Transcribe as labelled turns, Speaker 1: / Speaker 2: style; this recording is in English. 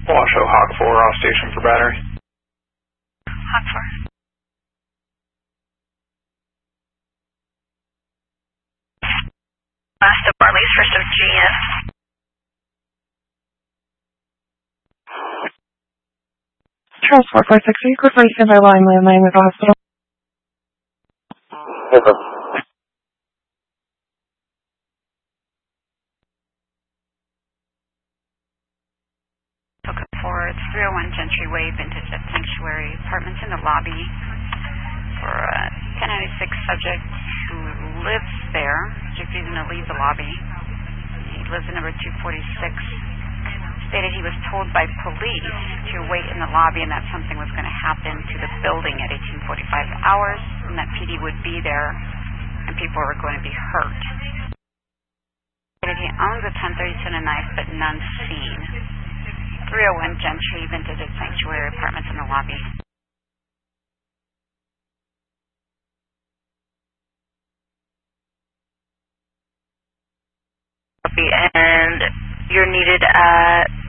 Speaker 1: Washoe Hawk 4 off station for battery.
Speaker 2: Hawk 4. Last of Barley's, first of GS.
Speaker 3: Charles 4463, quick ready standby line, landline with the hospital.
Speaker 4: Over.
Speaker 2: Looking for it's 301 Gentry Way, Vintage at Sanctuary Apartments in the lobby for a 1096 subject who lives there. He's refusing to leave the lobby. He lives in number 246. Stated he was told by police to wait in the lobby and that something was going to happen to the building at 1845 hours and that PD would be there and people were going to be hurt. Stated he owns a 1032 and a knife but none seen. 301 Gentry, Vintage at Sanctuary Apartments in the lobby. And you're needed at